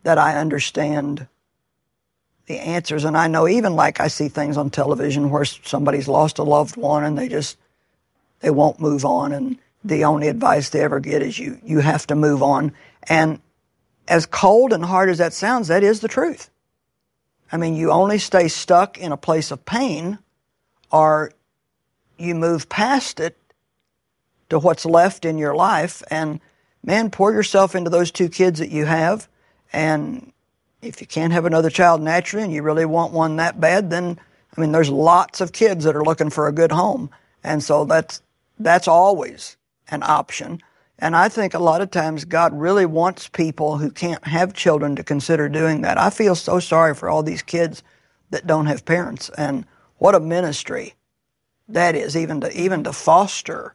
that I understand the answers. And I know even like I see things on television where somebody's lost a loved one and they won't move on. And the only advice they ever get is you have to move on. And as cold and hard as that sounds, that is the truth. I mean, you only stay stuck in a place of pain, or you move past it to what's left in your life. And man, pour yourself into those 2 kids that you have. And if you can't have another child naturally and you really want one that bad, then, I mean, there's lots of kids that are looking for a good home. And so that's always an option. And I think a lot of times God really wants people who can't have children to consider doing that. I feel so sorry for all these kids that don't have parents. And what a ministry that is, even to foster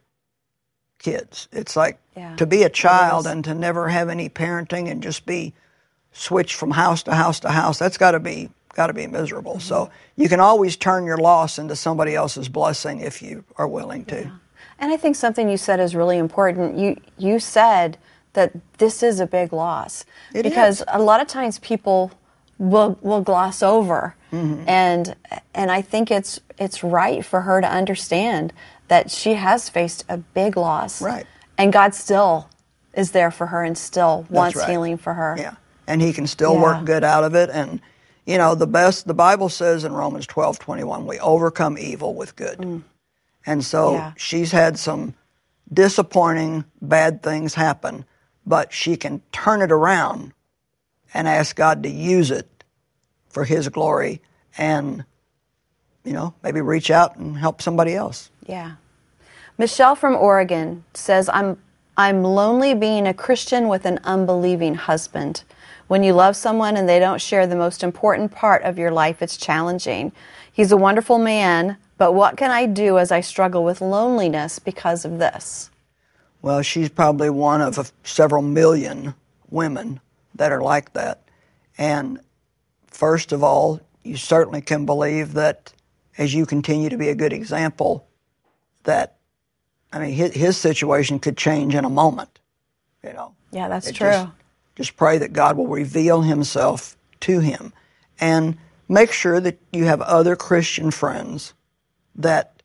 kids. It's like to be a child and to never have any parenting and just be switched from house to house to house. That's got to be miserable. Mm-hmm. So you can always turn your loss into somebody else's blessing if you are willing to. Yeah. And I think something you said is really important. You said that this is a big loss because a lot of times people will gloss over, and I think it's right for her to understand that she has faced a big loss, right? And God still is there for her and still wants healing for her. Yeah, and He can still work good out of it. And you know, the Bible says in Romans 12:21, we overcome evil with good. And so she's had some disappointing, bad things happen, but she can turn it around and ask God to use it for His glory and, you know, maybe reach out and help somebody else. Yeah. Michelle from Oregon says, I'm lonely being a Christian with an unbelieving husband. When you love someone and they don't share the most important part of your life, it's challenging. He's a wonderful man, but what can I do as I struggle with loneliness because of this? Well, she's probably one of several million women that are like that. And first of all, you certainly can believe that as you continue to be a good example, that, I mean, his situation could change in a moment, you know. Yeah, that's true. Just pray that God will reveal Himself to him. And make sure that you have other Christian friends that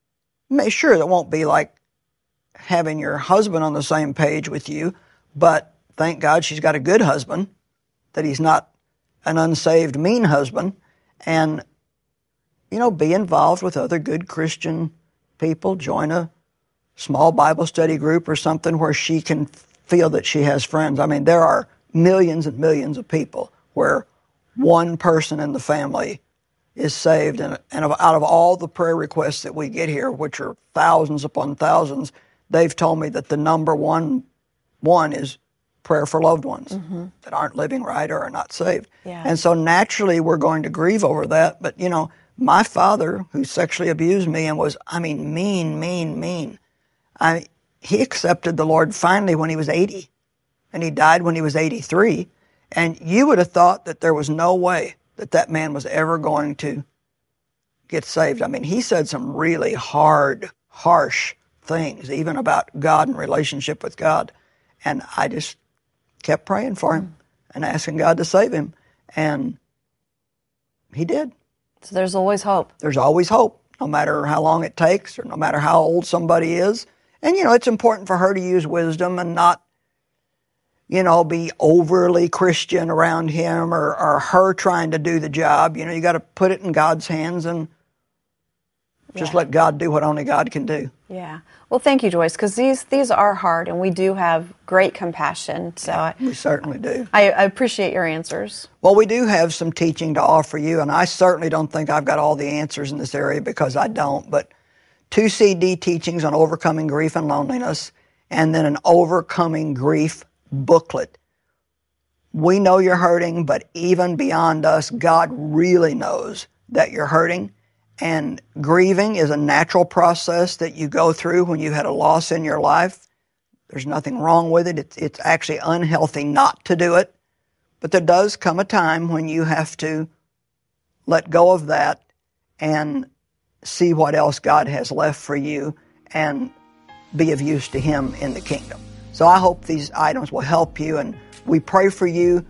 that won't be like having your husband on the same page with you, but thank God she's got a good husband, that he's not an unsaved, mean husband, and, you know, be involved with other good Christian people. Join a small Bible study group or something where she can feel that she has friends. I mean, there are millions and millions of people where one person in the family is saved, and out of all the prayer requests that we get here, which are thousands upon thousands, they've told me that the number one is prayer for loved ones that aren't living right or are not saved. Yeah. And so naturally we're going to grieve over that. But, you know, my father, who sexually abused me and was, I mean, mean, he accepted the Lord finally when he was 80, and he died when he was 83. And you would have thought that there was no way that man was ever going to get saved. I mean, he said some really hard, harsh things, even about God and relationship with God. And I just kept praying for him and asking God to save him. And He did. So there's always hope. There's always hope, no matter how long it takes or no matter how old somebody is. And, you know, it's important for her to use wisdom and not, you know, be overly Christian around him or her trying to do the job. You know, you got to put it in God's hands and just let God do what only God can do. Yeah. Well, thank you, Joyce, because these are hard, and we do have great compassion. So we certainly do. I appreciate your answers. Well, we do have some teaching to offer you, and I certainly don't think I've got all the answers in this area because I don't, but 2 CD teachings on overcoming grief and loneliness, and then an overcoming grief booklet. We know you're hurting, but even beyond us, God really knows that you're hurting. And grieving is a natural process that you go through when you had a loss in your life. There's nothing wrong with it. It's actually unhealthy not to do it. But there does come a time when you have to let go of that and see what else God has left for you and be of use to Him in the kingdom. So I hope these items will help you, and we pray for you